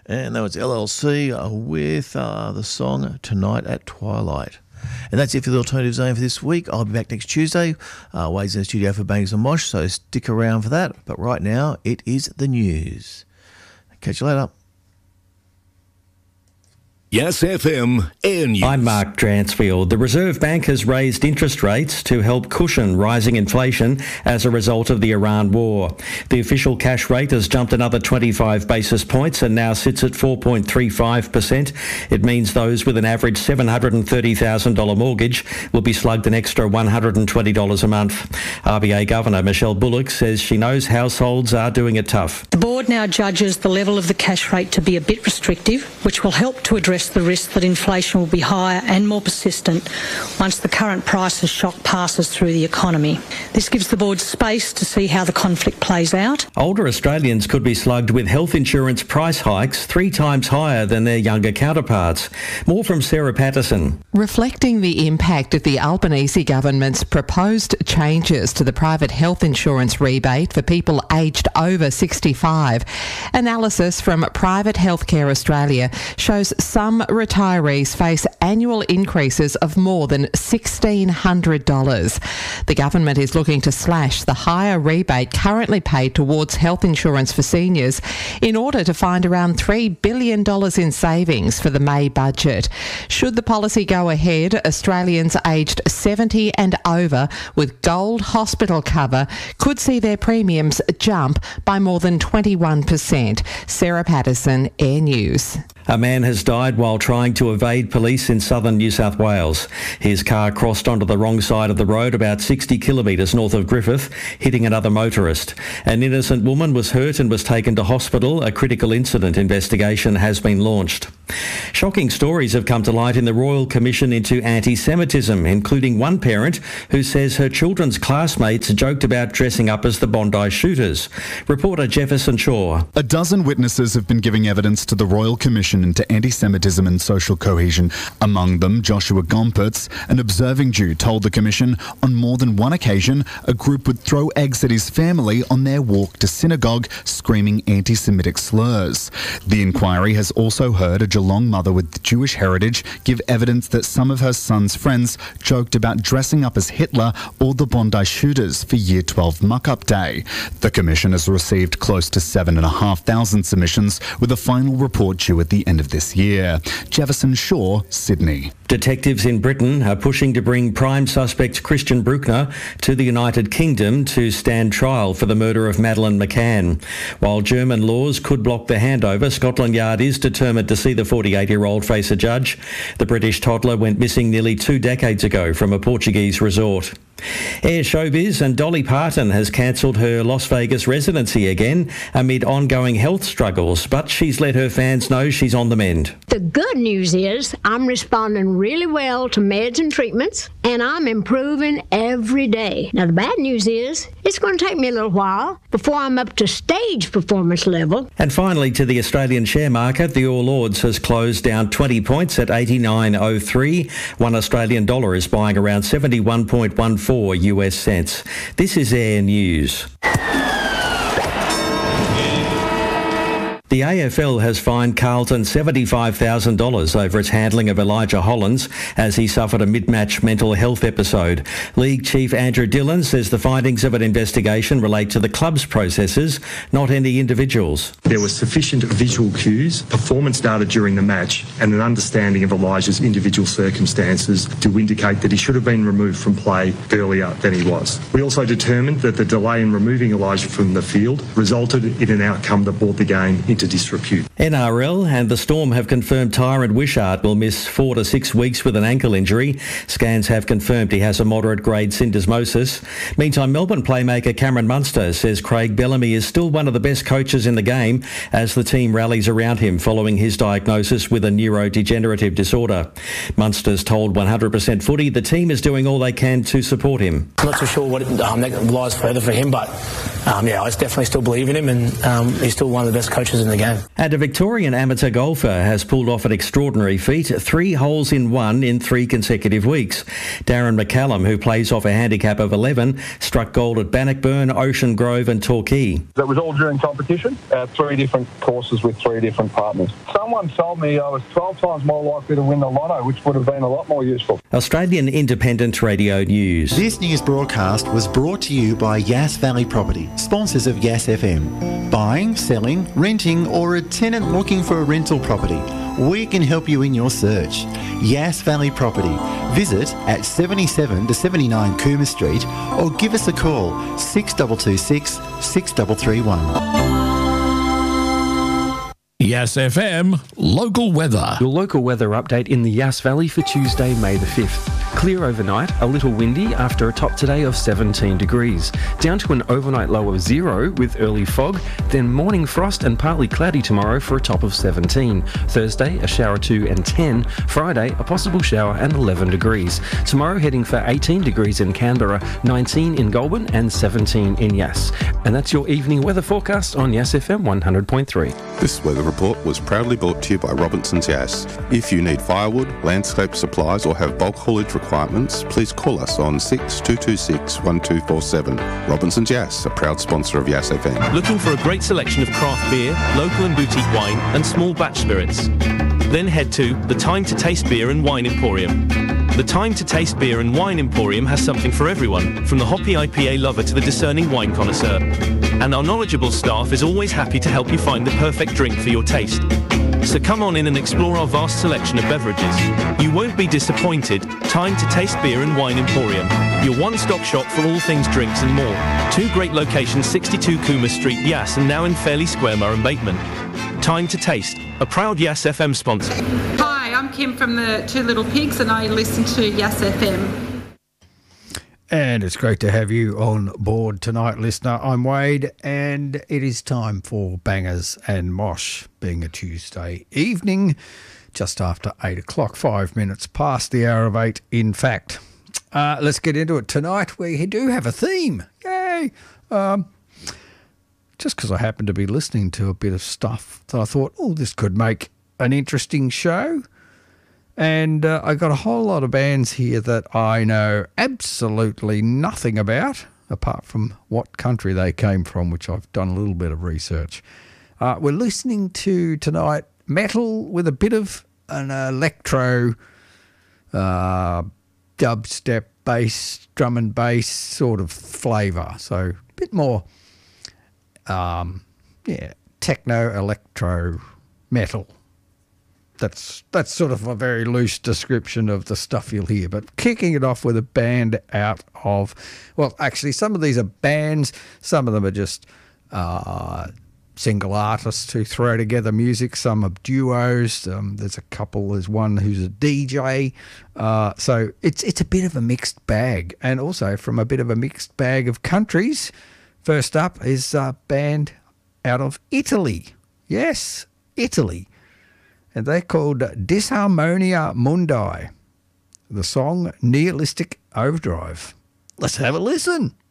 And that was LLC with the song Tonight at Twilight. And that's it for the Alternative Zone for this week. I'll be back next Tuesday. Wade's in the studio for Bangers and Mosh, so stick around for that. But right now, it is the news. Catch you later. Yes FM Air News. I'm Mark Dransfield. The Reserve Bank has raised interest rates to help cushion rising inflation as a result of the Iran war. The official cash rate has jumped another 25 basis points and now sits at 4.35%. It means those with an average $730,000 mortgage will be slugged an extra $120 a month. RBA Governor Michelle Bullock says she knows households are doing it tough. The board now judges the level of the cash rate to be a bit restrictive, which will help to address the risk that inflation will be higher and more persistent once the current prices shock passes through the economy. This gives the board space to see how the conflict plays out. Older Australians could be slugged with health insurance price hikes 3 times higher than their younger counterparts. More from Sarah Patterson. Reflecting the impact of the Albanese government's proposed changes to the private health insurance rebate for people aged over 65, analysis from Private Healthcare Australia shows some retirees face annual increases of more than $1,600. The government is looking to slash the higher rebate currently paid towards health insurance for seniors in order to find around $3 billion in savings for the May budget. Should the policy go ahead, Australians aged 70 and over with gold hospital cover could see their premiums jump by more than 21%. Sarah Patterson, Air News. A man has died while trying to evade police in southern New South Wales. His car crossed onto the wrong side of the road about 60 kilometres north of Griffith, hitting another motorist. An innocent woman was hurt and was taken to hospital. A critical incident investigation has been launched. Shocking stories have come to light in the Royal Commission into Anti-Semitism, including one parent who says her children's classmates joked about dressing up as the Bondi shooters. Reporter Jefferson Shaw. A dozen witnesses have been giving evidence to the Royal Commission into anti-Semitism and social cohesion. Among them, Joshua Gompertz, an observing Jew, told the Commission on more than one occasion a group would throw eggs at his family on their walk to synagogue, screaming anti-Semitic slurs. The inquiry has also heard a Geelong mother with Jewish heritage give evidence that some of her son's friends joked about dressing up as Hitler or the Bondi shooters for Year 12 muck-up day. The Commission has received close to 7,500 submissions, with a final report due at the end of this year. Jefferson Shaw, Sydney. Detectives in Britain are pushing to bring prime suspect Christian Bruckner to the United Kingdom to stand trial for the murder of Madeleine McCann. While German laws could block the handover, Scotland Yard is determined to see the 48-year-old face a judge. The British toddler went missing nearly 2 decades ago from a Portuguese resort. Air Showbiz and Dolly Parton has cancelled her Las Vegas residency again amid ongoing health struggles, but she's let her fans know she's on the mend. The good news is I'm responding really well to meds and treatments, and I'm improving every day. Now, the bad news is it's going to take me a little while before I'm up to stage performance level. And finally, to the Australian share market, the All Ords has closed down 20 points at 89.03. One Australian dollar is buying around 71.14 US cents. This is Air News. The AFL has fined Carlton $75,000 over its handling of Elijah Hollins as he suffered a mid-match mental health episode. League Chief Andrew Dillon says the findings of an investigation relate to the club's processes, not any individuals. There were sufficient visual cues, performance data during the match, and an understanding of Elijah's individual circumstances to indicate that he should have been removed from play earlier than he was. We also determined that the delay in removing Elijah from the field resulted in an outcome that brought the game into disrepute. NRL and the Storm have confirmed Tyrant Wishart will miss 4 to 6 weeks with an ankle injury. Scans have confirmed he has a moderate grade syndesmosis. Meantime, Melbourne playmaker Cameron Munster says Craig Bellamy is still one of the best coaches in the game as the team rallies around him following his diagnosis with a neurodegenerative disorder. Munster's told 100% Footy the team is doing all they can to support him. I'm not too sure what that lies further for him, but I definitely still believe in him, and he's still one of the best coaches in the game. And a Victorian amateur golfer has pulled off an extraordinary feat, 3 holes in 1 in 3 consecutive weeks. Darren McCallum, who plays off a handicap of 11, struck gold at Bannockburn, Ocean Grove and Torquay. That was all during competition, 3 different courses with 3 different partners. Someone told me I was 12 times more likely to win the lotto, which would have been a lot more useful. Australian Independent Radio News. This news broadcast was brought to you by Yass Valley Property, sponsors of Yass FM. Buying, selling, renting or a tenant looking for a rental property, we can help you in your search. Yass Valley Property. Visit at 77 to 79 Cooma Street or give us a call 6226 6331. Yass FM local weather. Your local weather update in the Yass Valley for Tuesday, May the 5th. Clear overnight, a little windy after a top today of 17 degrees. Down to an overnight low of 0 with early fog, then morning frost and partly cloudy tomorrow for a top of 17. Thursday, a shower 2 and 10. Friday, a possible shower and 11 degrees. Tomorrow heading for 18 degrees in Canberra, 19 in Goulburn and 17 in Yass. And that's your evening weather forecast on Yass FM 100.3. This weather report was proudly brought to you by Robinson's Yass. If you need firewood, landscape supplies or have bulk haulage requirements, please call us on 6226 1247. Robinson's Yass, a proud sponsor of Yass FM. Looking for a great selection of craft beer, local and boutique wine and small batch spirits? Then head to the Time to Taste Beer and Wine Emporium. The Time to Taste Beer and Wine Emporium has something for everyone, from the hoppy IPA lover to the discerning wine connoisseur. And our knowledgeable staff is always happy to help you find the perfect drink for your taste. So come on in and explore our vast selection of beverages. You won't be disappointed. Time to Taste Beer and Wine Emporium, your one-stop shop for all things drinks and more. 2 great locations, 62 Cooma Street, Yass, and now in Fairley Square, Murray Bateman. Time to Taste, a proud Yass FM sponsor. Hi, I'm Kim from the Two Little Pigs and I listen to Yass FM. And it's great to have you on board tonight, listener. I'm Wade, and it is time for Bangers and Mosh, being a Tuesday evening, just after 8 o'clock, 5 minutes past the hour of 8, in fact. Let's get into it. Tonight we do have a theme. Yay! Just because I happen to be listening to a bit of stuff that I thought, oh, this could make an interesting show. And I got a whole lot of bands here that I know absolutely nothing about, apart from what country they came from, which I've done a little bit of research. We're listening to tonight metal with a bit of an electro, dubstep, bass, drum and bass sort of flavour. So a bit more, techno, electro, metal. That's sort of a very loose description of the stuff you'll hear. But kicking it off with a band out of, well, actually, some of these are bands. Some of them are just single artists who throw together music. Some are duos. There's a couple. There's one who's a DJ. So it's a bit of a mixed bag. And also from a bit of a mixed bag of countries. First up is a band out of Italy. Yes, Italy. And they're called Disharmonia Mundi. The song Nihilistic Overdrive. Let's have a listen.